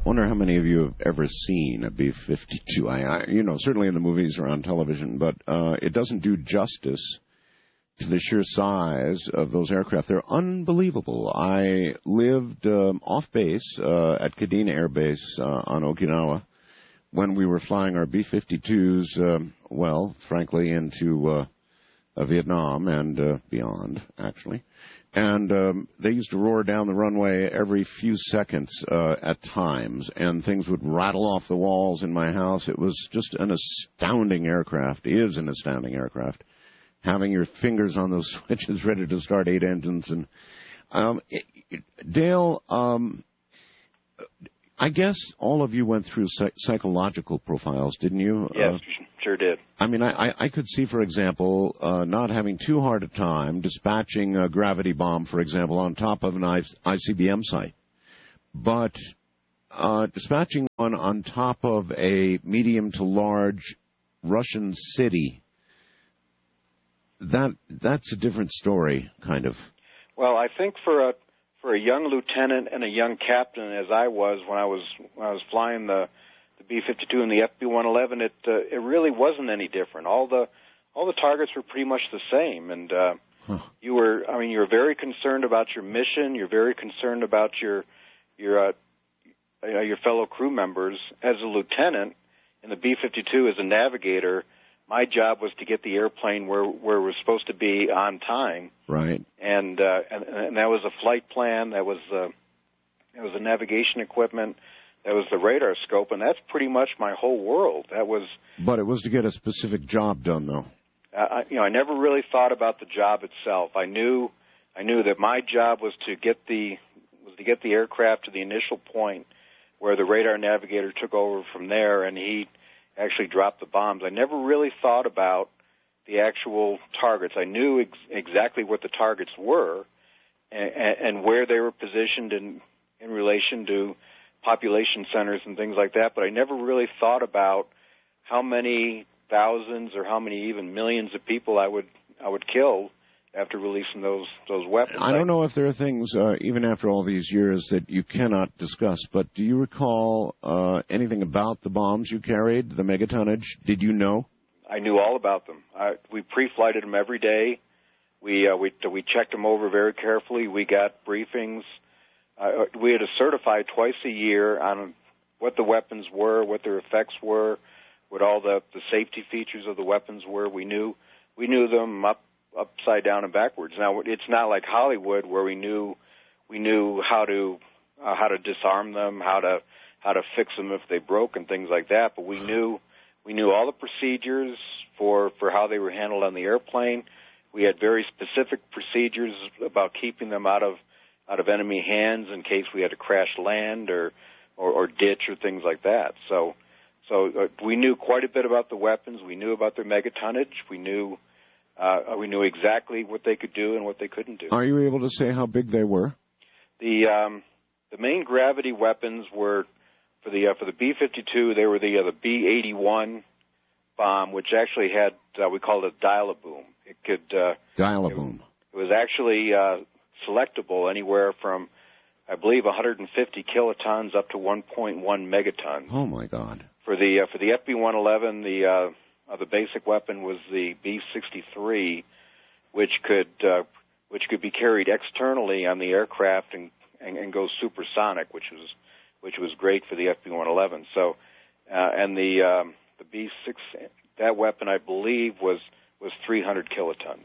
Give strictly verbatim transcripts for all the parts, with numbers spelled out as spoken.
wonder how many of you have ever seen a B fifty-two. I, I, you know, certainly in the movies or on television, but uh, it doesn't do justice to the sheer size of those aircraft. They're unbelievable. I lived um, off base uh, at Kadena Air Base uh, on Okinawa when we were flying our B fifty-twos, um, well, frankly, into uh, uh, Vietnam and uh, beyond, actually. And um, they used to roar down the runway every few seconds uh, at times, and things would rattle off the walls in my house. It was just an astounding aircraft, is an astounding aircraft. Having your fingers on those switches ready to start eight engines. And um, it, it, Dale, um, I guess all of you went through psych- psychological profiles, didn't you? Yes, uh, sure did. I mean, I, I, I could see, for example, uh, not having too hard a time dispatching a gravity bomb, for example, on top of an I C B M site. But uh, dispatching one on top of a medium to large Russian city, That that's a different story, kind of. Well, I think for a for a young lieutenant and a young captain, as I was when I was when I was flying the the B fifty-two and the F B one eleven, it uh, it really wasn't any different. All the all the targets were pretty much the same, and uh, huh. you were I mean you were very concerned about your mission. You're very concerned about your your uh, your fellow crew members. As a lieutenant in the B fifty-two, as a navigator, my job was to get the airplane where where it was supposed to be on time. Right. And uh, and, and that was a flight plan. That was uh, that was the navigation equipment. That was the radar scope, and that's pretty much my whole world. That was. But it was to get a specific job done, though. Uh, you know, I never really thought about the job itself. I knew I knew that my job was to get the was to get the aircraft to the initial point where the radar navigator took over from there, and he actually dropped the bombs. I never really thought about the actual targets. I knew ex- exactly what the targets were and, and where they were positioned in, in relation to population centers and things like that, but I never really thought about how many thousands or how many even millions of people I would I would kill after releasing those those weapons. I don't know if there are things, uh, even after all these years, that you cannot discuss, but do you recall uh, anything about the bombs you carried, the megatonnage? Did you know? I knew all about them. I, we pre-flighted them every day. We, uh, we we checked them over very carefully. We got briefings. Uh, we had to certify twice a year on what the weapons were, what their effects were, what all the, the safety features of the weapons were. We knew we knew them up upside down and backwards. Now it's not like Hollywood where we knew we knew how to uh, how to disarm them, how to how to fix them if they broke and things like that. But we knew we knew all the procedures for for how they were handled on the airplane. We had very specific procedures about keeping them out of out of enemy hands in case we had to crash land or or, or ditch or things like that. So so uh, we knew quite a bit about the weapons. We knew about their megatonnage. We knew. Uh, we knew exactly what they could do and what they couldn't do. Are you able to say how big they were? The um, the main gravity weapons were for the uh, for the B fifty-two. They were the uh, the B eighty-one bomb, which actually had uh, we called it dial-a-boom. It could uh, dial-a-boom. It, it was actually uh, selectable anywhere from, I believe, one hundred fifty kilotons up to one point one megatons. Oh my God! For the uh, for the F B one eleven, the uh, Uh, the basic weapon was the B sixty-three, which could uh, which could be carried externally on the aircraft and, and, and go supersonic, which was which was great for the F B one eleven. So, uh, and the um, the B six, that weapon I believe was was three hundred kilotons.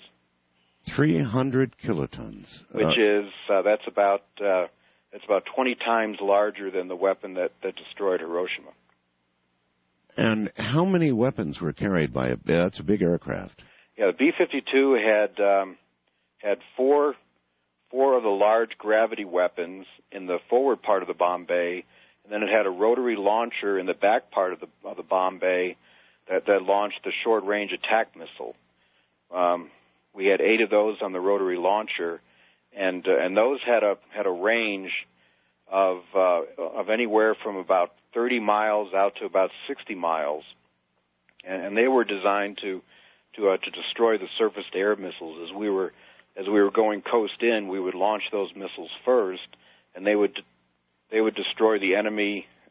three hundred kilotons, which uh, is uh, that's about uh, that's about twenty times larger than the weapon that, that destroyed Hiroshima. And how many weapons were carried by a? That's a big aircraft. Yeah, the B fifty-two had um, had four four of the large gravity weapons in the forward part of the bomb bay, and then it had a rotary launcher in the back part of the of the bomb bay that, that launched the short-range attack missile. Um, we had eight of those on the rotary launcher, and uh, and those had a had a range of uh, of anywhere from about thirty miles out to about sixty miles, and, and they were designed to to uh, to destroy the surface-to-air missiles. As we were as we were going coast in, we would launch those missiles first, and they would they would destroy the enemy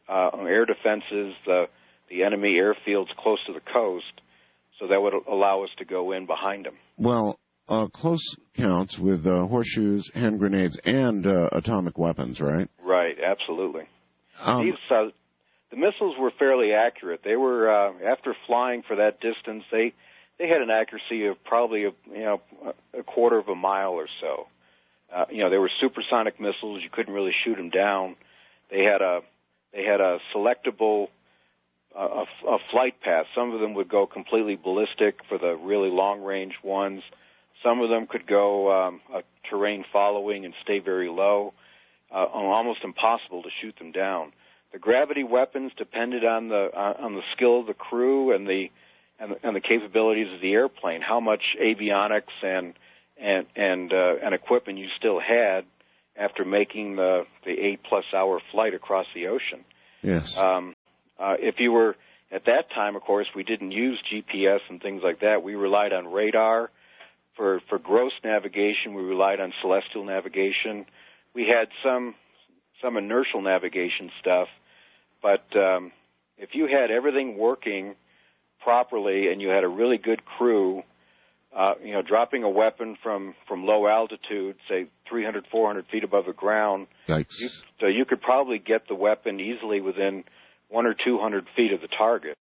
uh, air defenses, the the enemy airfields close to the coast, so that would allow us to go in behind them. Well, uh, close counts with uh, horseshoes, hand grenades, and uh, atomic weapons, right? Right, absolutely. Um, These, uh, the missiles were fairly accurate. They were, uh, after flying for that distance, they they had an accuracy of probably a, you know a quarter of a mile or so. Uh, you know, they were supersonic missiles. You couldn't really shoot them down. They had a they had a selectable uh, a, a flight path. Some of them would go completely ballistic for the really long range ones. Some of them could go um, a terrain following and stay very low. Uh, almost impossible to shoot them down. The gravity weapons depended on the uh, on the skill of the crew and the and the, and the capabilities of the airplane, how much avionics and and and uh, and equipment you still had after making the the eight plus hour flight across the ocean. Yes. Um, uh, if you were at that time, of course, we didn't use G P S and things like that. We relied on radar for for gross navigation. We relied on celestial navigation. We had some some inertial navigation stuff, but um, if you had everything working properly and you had a really good crew, uh, you know, dropping a weapon from, from low altitude, say three hundred, four hundred feet above the ground, Yikes. you, so you could probably get the weapon easily within one or two hundred feet of the target.